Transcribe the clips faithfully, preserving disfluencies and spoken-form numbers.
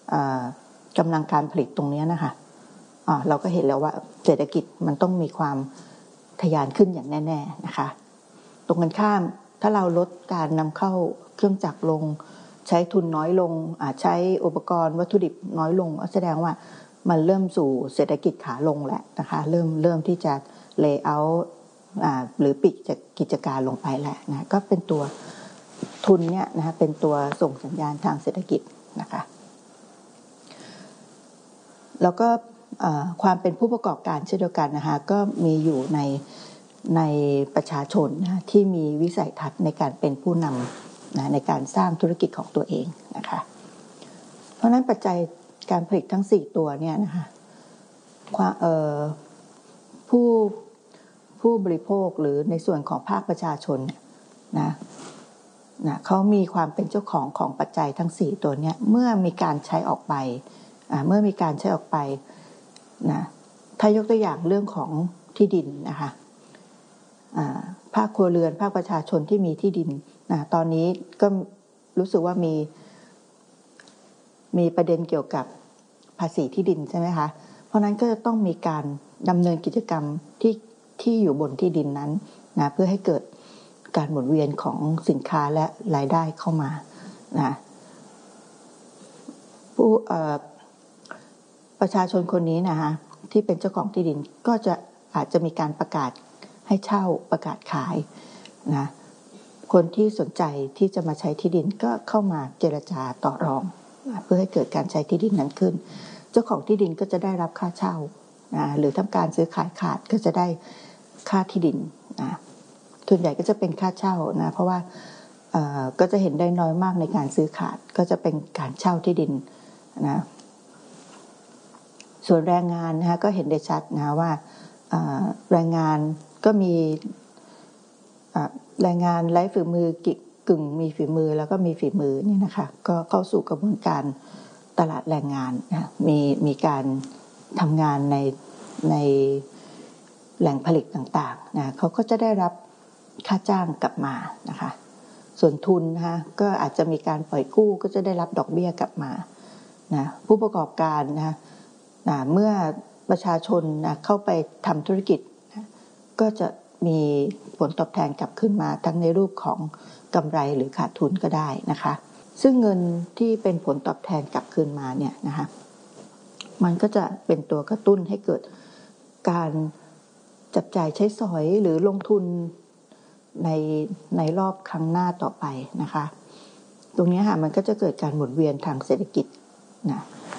กำลังการผลิตตรงนี้นะคะเราก็เห็นแล้วว่าเศรษฐกิจมันต้องมีความทะยานขึ้นอย่างแน่ๆนะคะตรงกันข้ามถ้าเราลดการนำเข้าเครื่องจักรลงใช้ทุนน้อยลงใช้อุปกรณ์วัตถุดิบน้อยลงแสดงว่ามันเริ่มสู่เศรษฐกิจขาลงแหละนะคะเริ่มเริ่มที่จะเลย์เอาท์หรือปิดกิจการลงไปแหละนะก็เป็นตัวทุนเนี่ยนะคะเป็นตัวส่งสัญญาณทางเศรษฐกิจนะคะแล้วก็ความเป็นผู้ประกอบการเช่นเดียวกันนะคะก็มีอยู่ในในประชาชนนะที่มีวิสัยทัศน์ในการเป็นผู้นำนะในการสร้างธุรกิจของตัวเองนะคะเพราะนั้นปัจจัยการผลิตทั้งสี่ตัวเนี่ยนะคะผู้ผู้บริโภคหรือในส่วนของภาคประชาชนนะนะเขามีความเป็นเจ้าของของปัจจัยทั้งสี่ตัวเนี้ยเมื่อมีการใช้ออกไปเมื่อมีการใช้ออกไปนะถ้ายกตัวอย่างเรื่องของที่ดินนะคะภาคครัวเรือนภาคประชาชนที่มีที่ดินนะตอนนี้ก็รู้สึกว่ามีมีประเด็นเกี่ยวกับภาษีที่ดินใช่ไหมคะเพราะนั้นก็จะต้องมีการดำเนินกิจกรรมที่ที่อยู่บนที่ดินนั้นนะเพื่อให้เกิดการหมุนเวียนของสินค้าและรายได้เข้ามานะผู้ประชาชนคนนี้นะคะที่เป็นเจ้าของที่ดินก็จะอาจจะมีการประกาศให้เช่าประกาศขายนะคนที่สนใจที่จะมาใช้ที่ดินก็เข้ามาเจรจาต่อรองนะเพื่อให้เกิดการใช้ที่ดินนั้นขึ้นเจ้าของที่ดินก็จะได้รับค่าเช่านะหรือทำการซื้อขายขาดก็จะได้ค่าที่ดินนะส่วนใหญ่ก็จะเป็นค่าเช่านะเพราะว่าก็จะเห็นได้น้อยมากในการซื้อขาดก็จะเป็นการเช่าที่ดินนะส่วนแรงงานนะคะก็เห็นได้ชัดนะว่าแรงงานก็มีแรงงานไร้ฝีมือกึ่งมีฝีมือแล้วก็มีฝีมือนี่นะคะก็เข้าสู่กระบวนการตลาดแรงงานนะมีมีการทำงานในในแหล่งผลิตต่างๆนะเขาก็จะได้รับค่าจ้างกลับมานะคะส่วนทุนนะคะก็อาจจะมีการปล่อยกู้ก็จะได้รับดอกเบี้ยกลับมานะผู้ประกอบการนะนะเมื่อประชาชนนะเข้าไปทำธุรกิจนะก็จะมีผลตอบแทนกลับขึ้นมาทั้งในรูปของกำไรหรือขาดทุนก็ได้นะคะซึ่งเงินที่เป็นผลตอบแทนกลับคืนมาเนี่ยนะคะมันก็จะเป็นตัวกระตุ้นให้เกิดการจับจ่ายใช้สอยหรือลงทุนในในรอบครั้งหน้าต่อไปนะคะตรงนี้ค่ะมันก็จะเกิดการหมุนเวียนทางเศรษฐกิจนะ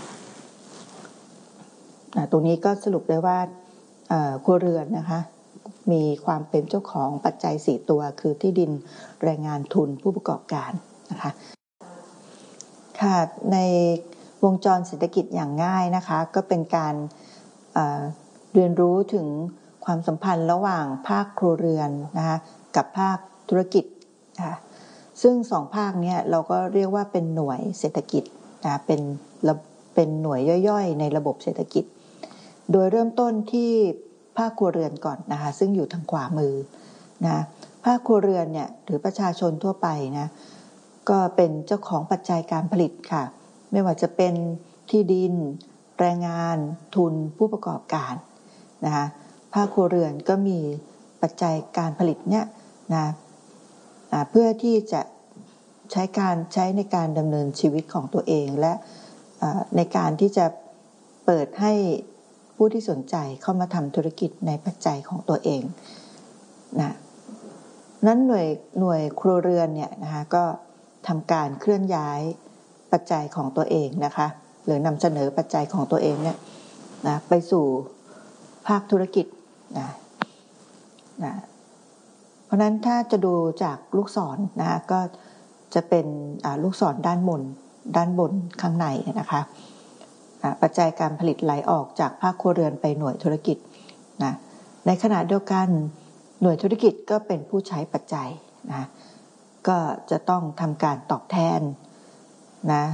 นะตรงนี้ก็สรุปได้ว่าครัวเรือนนะคะมีความเป็นเจ้าของปัจจัยสี่ตัวคือที่ดินแรงงานทุนผู้ประกอบการนะคะค่ะในวงจรเศรษฐกิจอย่างง่ายนะคะก็เป็นการเรียนรู้ถึงความสัมพันธ์ระหว่างภาคครัวเรือนนะคะกับภาคธุรกิจนะคะซึ่งสองภาคนี้เราก็เรียกว่าเป็นหน่วยเศรษฐกิจนะเป็นเป็นหน่วยย่อยๆในระบบเศรษฐกิจโดยเริ่มต้นที่ภาคครัวเรือนก่อนนะคะซึ่งอยู่ทางขวามือนะภาคครัวเรือนเนี่ยหรือประชาชนทั่วไปนะก็เป็นเจ้าของปัจจัยการผลิตค่ะไม่ว่าจะเป็นที่ดินแรงงานทุนผู้ประกอบการนะคะภาคครัวเรือนก็มีปัจจัยการผลิตเนี่ยนะเพื่อที่จะใช้การใช้ในการดำเนินชีวิตของตัวเองและในการที่จะเปิดให้ผู้ที่สนใจเข้ามาทำธุรกิจในปัจจัยของตัวเองนะนั้นหน่วยหน่วยครัวเรือนเนี่ยนะคะก็ทำการเคลื่อนย้ายปัจจัยของตัวเองนะคะหรือนำเสนอปัจจัยของตัวเองเนี่ยนะไปสู่ภาคธุรกิจนะนะเพราะนั้นถ้าจะดูจากลูกศร น, นะคะก็จะเป็นลูกศรด้านบนด้านบนข้างในนะคะปัจจัยการผลิตไหลออกจากภาคครัวเรือนไปหน่วยธุรกิจนะในขณะเดียวกันหน่วยธุรกิจก็เป็นผู้ใช้ปัจจัยนะก็จะต้องทำการตอบแทนนะ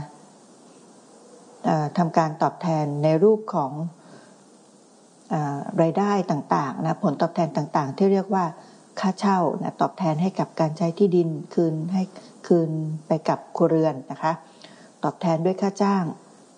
ทำการตอบแทนในรูปของรายได้ต่างๆนะผลตอบแทนต่างๆที่เรียกว่าค่าเช่านะตอบแทนให้กับการใช้ที่ดินคืนให้คืนไปกับครัวเรือนนะคะตอบแทนด้วยค่าจ้าง